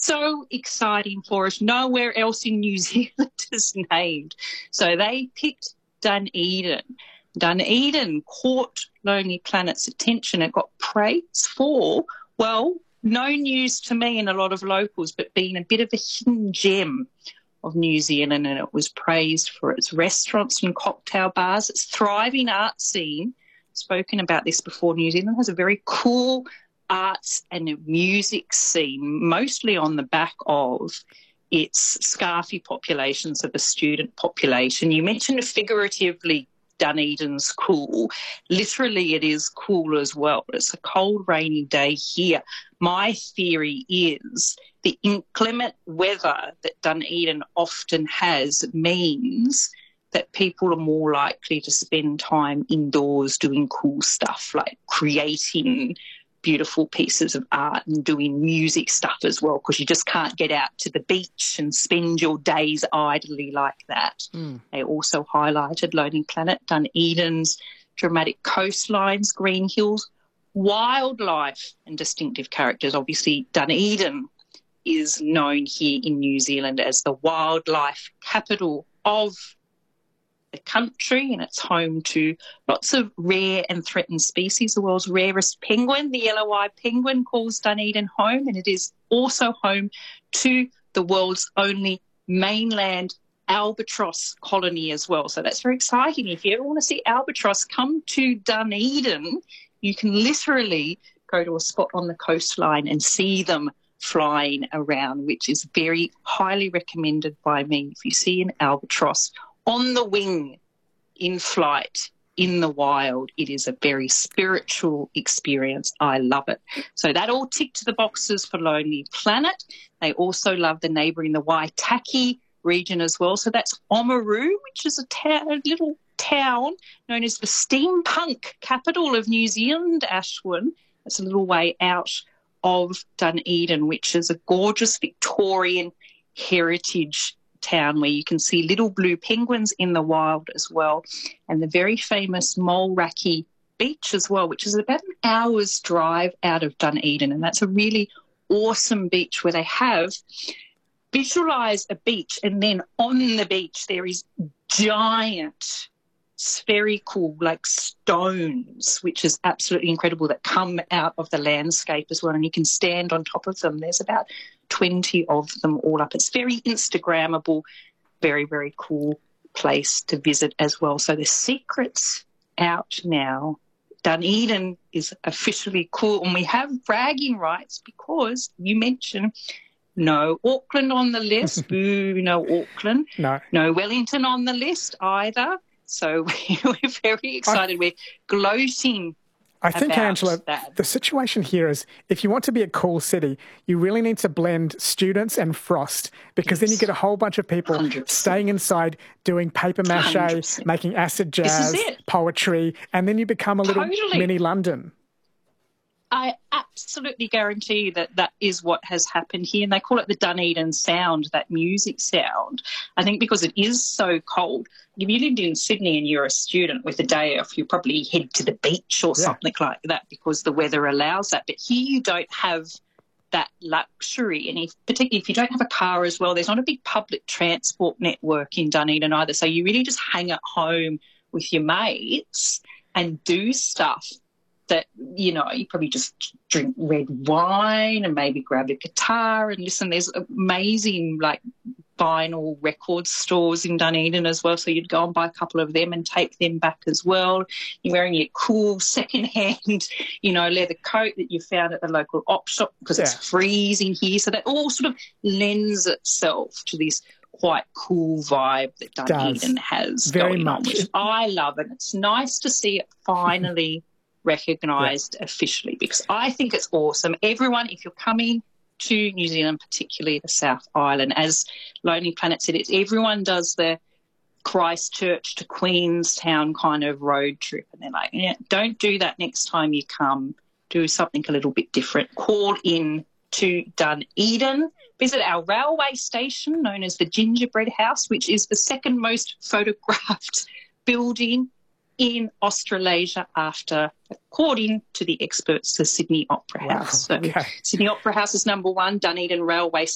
so exciting for us. Nowhere else in New Zealand is named. So they picked Dunedin. Dunedin caught Lonely Planet's attention. It got praise for, well, no news to me and a lot of locals, but being a bit of a hidden gem of New Zealand, and it was praised for its restaurants and cocktail bars, its thriving art scene. Spoken about this before. New Zealand has a very cool arts and music scene, mostly on the back of its Scarfie population, so the student population. You mentioned figuratively Dunedin's cool. Literally, it is cool as well. It's a cold, rainy day here. My theory is the inclement weather that Dunedin often has means that people are more likely to spend time indoors doing cool stuff, like creating beautiful pieces of art and doing music stuff as well, because you just can't get out to the beach and spend your days idly like that. They also highlighted Lonely Planet, Dunedin's dramatic coastlines, green hills, wildlife and distinctive characters. Obviously, Dunedin is known here in New Zealand as the wildlife capital of the country, and it's home to lots of rare and threatened species. The world's rarest penguin, the yellow-eyed penguin, calls Dunedin home, and it is also home to the world's only mainland albatross colony as well. So that's very exciting. If you ever want to see albatross, come to Dunedin. You can literally go to a spot on the coastline and see them flying around, which is very highly recommended by me. If you see an albatross on the wing, in flight, in the wild, it is a very spiritual experience. I love it. So that all ticked the boxes for Lonely Planet. They also love the neighbouring, the Waitaki region as well. So that's Oamaru, which is a little town known as the steampunk capital of New Zealand, Ashwin. It's a little way out of Dunedin, which is a gorgeous Victorian heritage town where you can see little blue penguins in the wild as well, and the very famous Mulraki Beach as well, which is about an hour's drive out of Dunedin, and that's a really awesome beach where they have visualised a beach, and then on the beach there is giant spherical like stones, which is absolutely incredible, that come out of the landscape as well, and you can stand on top of them. There's about 20 of them all up. It's very Instagrammable, very, very cool place to visit as well. So the secret's out now. Dunedin is officially cool, and we have bragging rights because you mentioned no Auckland on the list. Boo, no Auckland. No Wellington on the list either. So we're very excited. We're gloating. I think, Angela, that. The situation here is if you want to be a cool city, you really need to blend students and frost, because then you get a whole bunch of people 100%. Staying inside doing paper mache, 100%. making acid jazz, poetry, and then you become a little mini London. I absolutely guarantee you that is what has happened here. And they call it the Dunedin sound, that music sound. I think because it is so cold. If you lived in Sydney and you're a student with a day off, you probably head to the beach or something like that because the weather allows that. But here you don't have that luxury. And particularly if you don't have a car as well, there's not a big public transport network in Dunedin either. So you really just hang at home with your mates and do stuff that, you probably just drink red wine and maybe grab a guitar and listen. There's amazing, vinyl record stores in Dunedin as well, so you'd go and buy a couple of them and take them back as well. You're wearing your cool second-hand, leather coat that you found at the local op shop because it's freezing here. So that all sort of lends itself to this quite cool vibe that Dunedin has very going much on, which I love, and it's nice to see it finally recognised officially, because I think it's awesome. Everyone, if you're coming to New Zealand, particularly the South Island, as Lonely Planet said, everyone does the Christchurch to Queenstown kind of road trip, and they're like, don't do that next time you come. Do something a little bit different. Call in to Dunedin. Visit our railway station known as the Gingerbread House, which is the second most photographed building in Australasia after, according to the experts, the Sydney Opera House. So Sydney Opera House is number one, Dunedin Railway